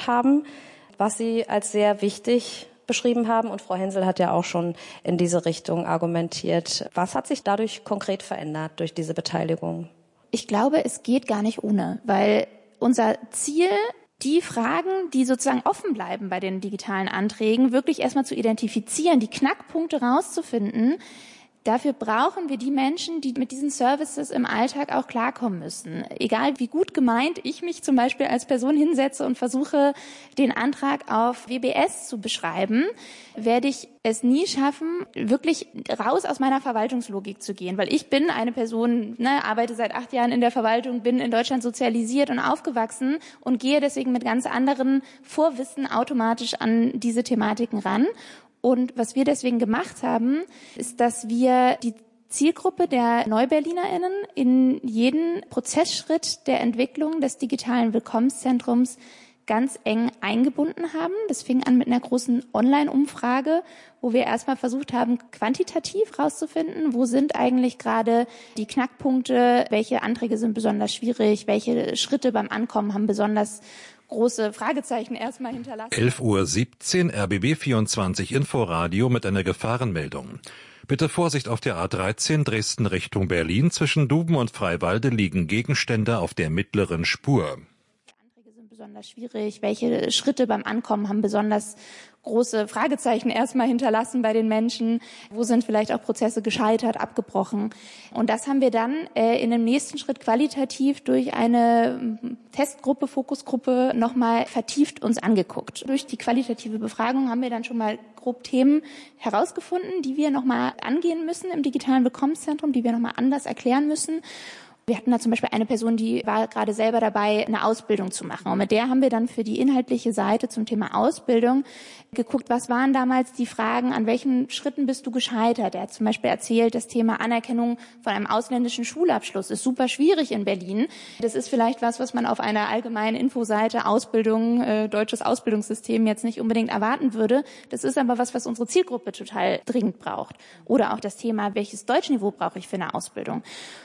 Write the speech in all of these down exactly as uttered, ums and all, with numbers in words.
haben, was Sie als sehr wichtig beschrieben haben. Und Frau Hensel hat ja auch schon in diese Richtung argumentiert. Was hat sich dadurch konkret verändert durch diese Beteiligung? Ich glaube, es geht gar nicht ohne, weil unser Ziel, die Fragen, die sozusagen offen bleiben bei den digitalen Anträgen, wirklich erstmal zu identifizieren, die Knackpunkte rauszufinden. Dafür brauchen wir die Menschen, die mit diesen Services im Alltag auch klarkommen müssen. Egal wie gut gemeint ich mich zum Beispiel als Person hinsetze und versuche, den Antrag auf W B S zu beschreiben, werde ich es nie schaffen, wirklich raus aus meiner Verwaltungslogik zu gehen. Weil ich bin eine Person, ne, arbeite seit acht Jahren in der Verwaltung, bin in Deutschland sozialisiert und aufgewachsen und gehe deswegen mit ganz anderen Vorwissen automatisch an diese Thematiken ran. Und was wir deswegen gemacht haben, ist, dass wir die Zielgruppe der NeuberlinerInnen in jeden Prozessschritt der Entwicklung des digitalen Willkommenszentrums ganz eng eingebunden haben. Das fing an mit einer großen Online-Umfrage, wo wir erstmal versucht haben, quantitativ rauszufinden, wo sind eigentlich gerade die Knackpunkte, welche Anträge sind besonders schwierig, welche Schritte beim Ankommen haben besonders große Fragezeichen erstmal hinterlassen. elf Uhr siebzehn, R B B vierundzwanzig Inforadio mit einer Gefahrenmeldung. Bitte Vorsicht auf der A dreizehn Dresden Richtung Berlin. Zwischen Duben und Freiwalde liegen Gegenstände auf der mittleren Spur. Anträge sind besonders schwierig. Welche Schritte beim Ankommen haben besonders große Fragezeichen erstmal hinterlassen bei den Menschen? Wo sind vielleicht auch Prozesse gescheitert, abgebrochen? Und das haben wir dann äh, in dem nächsten Schritt qualitativ durch eine Testgruppe, Fokusgruppe nochmal vertieft uns angeguckt. Durch die qualitative Befragung haben wir dann schon mal grob Themen herausgefunden, die wir nochmal angehen müssen im digitalen Willkommenszentrum, die wir nochmal anders erklären müssen. Wir hatten da zum Beispiel eine Person, die war gerade selber dabei, eine Ausbildung zu machen. Und mit der haben wir dann für die inhaltliche Seite zum Thema Ausbildung geguckt, was waren damals die Fragen, an welchen Schritten bist du gescheitert? Er hat zum Beispiel erzählt, das Thema Anerkennung von einem ausländischen Schulabschluss ist super schwierig in Berlin. Das ist vielleicht was, was man auf einer allgemeinen Infoseite Ausbildung, äh, deutsches Ausbildungssystem jetzt nicht unbedingt erwarten würde. Das ist aber was, was unsere Zielgruppe total dringend braucht. Oder auch das Thema, welches Deutschniveau brauche ich für eine Ausbildung?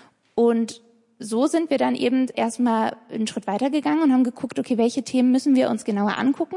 Und so sind wir dann eben erstmal einen Schritt weitergegangen und haben geguckt, okay, welche Themen müssen wir uns genauer angucken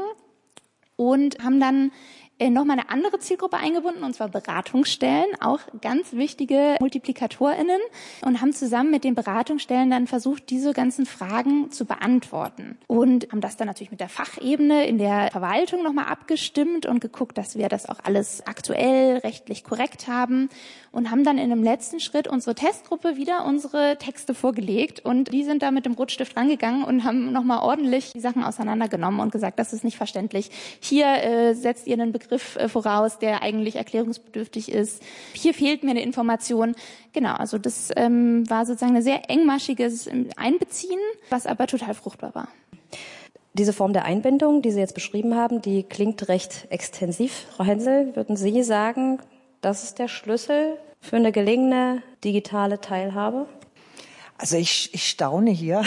und haben dann äh, nochmal eine andere Zielgruppe eingebunden, und zwar Beratungsstellen, auch ganz wichtige MultiplikatorInnen, und haben zusammen mit den Beratungsstellen dann versucht, diese ganzen Fragen zu beantworten und haben das dann natürlich mit der Fachebene in der Verwaltung nochmal abgestimmt und geguckt, dass wir das auch alles aktuell, rechtlich korrekt haben, und haben dann in einem letzten Schritt unsere Testgruppe wieder unsere Texte vorgelegt, und die sind da mit dem Rotstift rangegangen und haben nochmal ordentlich die Sachen auseinandergenommen und gesagt, das ist nicht verständlich. Hier äh, setzt ihr einen Begriff äh, voraus, der eigentlich erklärungsbedürftig ist. Hier fehlt mir eine Information. Genau, also das ähm, war sozusagen ein sehr engmaschiges Einbeziehen, was aber total fruchtbar war. Diese Form der Einbindung, die Sie jetzt beschrieben haben, die klingt recht extensiv. Frau Hensel, würden Sie sagen, das ist der Schlüssel für eine gelingende digitale Teilhabe? Also ich, ich staune hier,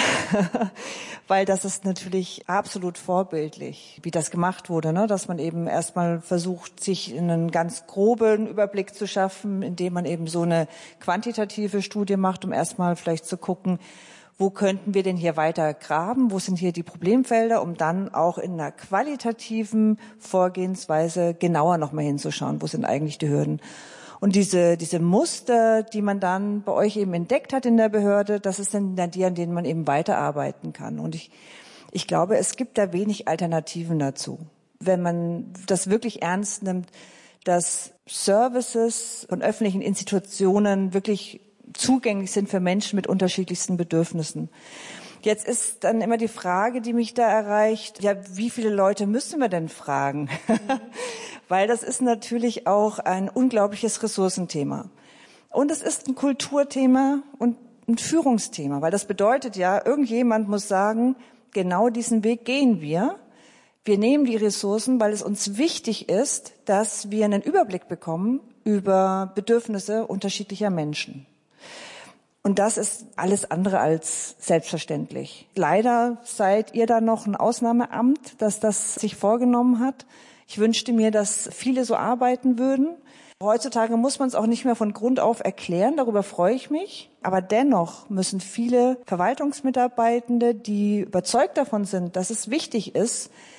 weil das ist natürlich absolut vorbildlich, wie das gemacht wurde, ne? Dass man eben erstmal versucht, sich einen ganz groben Überblick zu schaffen, indem man eben so eine quantitative Studie macht, um erstmal vielleicht zu gucken, wo könnten wir denn hier weiter graben, wo sind hier die Problemfelder, um dann auch in einer qualitativen Vorgehensweise genauer nochmal hinzuschauen, wo sind eigentlich die Hürden. Und diese, diese Muster, die man dann bei euch eben entdeckt hat in der Behörde, das ist dann die, an denen man eben weiterarbeiten kann. Und ich, ich glaube, es gibt da wenig Alternativen dazu. Wenn man das wirklich ernst nimmt, dass Services von öffentlichen Institutionen wirklich zugänglich sind für Menschen mit unterschiedlichsten Bedürfnissen. Jetzt ist dann immer die Frage, die mich da erreicht, ja, wie viele Leute müssen wir denn fragen? Mhm. Weil das ist natürlich auch ein unglaubliches Ressourcenthema. Und es ist ein Kulturthema und ein Führungsthema, weil das bedeutet ja, irgendjemand muss sagen, genau diesen Weg gehen wir. Wir nehmen die Ressourcen, weil es uns wichtig ist, dass wir einen Überblick bekommen über Bedürfnisse unterschiedlicher Menschen. Und das ist alles andere als selbstverständlich. Leider seid ihr da noch ein Ausnahmeamt, das das sich vorgenommen hat. Ich wünschte mir, dass viele so arbeiten würden. Heutzutage muss man es auch nicht mehr von Grund auf erklären, darüber freue ich mich. Aber dennoch müssen viele Verwaltungsmitarbeitende, die überzeugt davon sind, dass es wichtig ist,